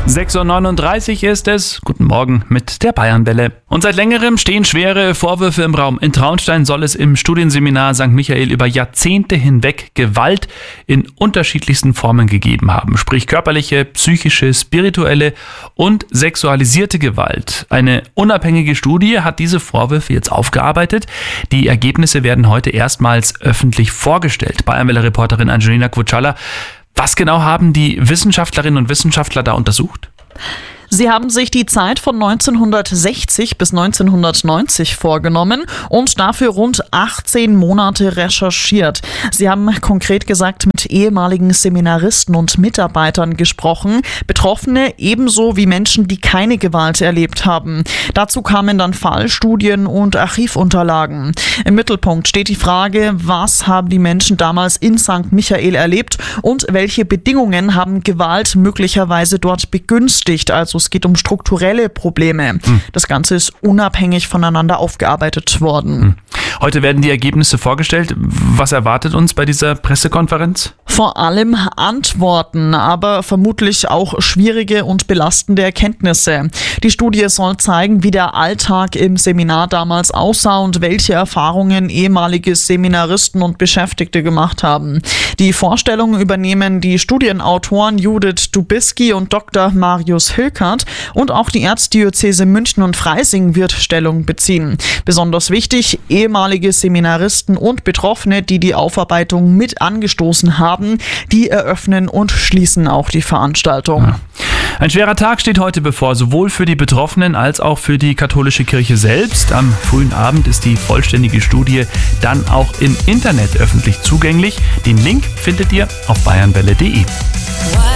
6:39 Uhr ist es. Guten Morgen mit der Bayernwelle. Und seit längerem stehen schwere Vorwürfe im Raum. In Traunstein soll es im Studienseminar St. Michael über Jahrzehnte hinweg Gewalt in unterschiedlichsten Formen gegeben haben. Sprich körperliche, psychische, spirituelle und sexualisierte Gewalt. Eine unabhängige Studie hat diese Vorwürfe jetzt aufgearbeitet. Die Ergebnisse werden heute erstmals öffentlich vorgestellt. Bayernwelle-Reporterin Angelina Kvutschalla. Was genau haben die Wissenschaftlerinnen und Wissenschaftler da untersucht? Sie haben sich die Zeit von 1960 bis 1990 vorgenommen und dafür rund 18 Monate recherchiert. Sie haben konkret gesagt mit ehemaligen Seminaristen und Mitarbeitern gesprochen, Betroffene ebenso wie Menschen, die keine Gewalt erlebt haben. Dazu kamen dann Fallstudien und Archivunterlagen. Im Mittelpunkt steht die Frage, was haben die Menschen damals in St. Michael erlebt und welche Bedingungen haben Gewalt möglicherweise dort begünstigt, also es geht um strukturelle Probleme. Das Ganze ist unabhängig voneinander aufgearbeitet worden. Heute werden die Ergebnisse vorgestellt. Was erwartet uns bei dieser Pressekonferenz? Vor allem Antworten, aber vermutlich auch schwierige und belastende Erkenntnisse. Die Studie soll zeigen, wie der Alltag im Seminar damals aussah und welche Erfahrungen ehemalige Seminaristen und Beschäftigte gemacht haben. Die Vorstellung übernehmen die Studienautoren Judith Dubisky und Dr. Marius Hilkert, und auch die Erzdiözese München und Freising wird Stellung beziehen. Besonders wichtig, ehemalige Seminaristen und Betroffene, die die Aufarbeitung mit angestoßen haben, die eröffnen und schließen auch die Veranstaltung. Ja. Ein schwerer Tag steht heute bevor, sowohl für die Betroffenen als auch für die katholische Kirche selbst. Am frühen Abend ist die vollständige Studie dann auch im Internet öffentlich zugänglich. Den Link findet ihr auf bayernwelle.de.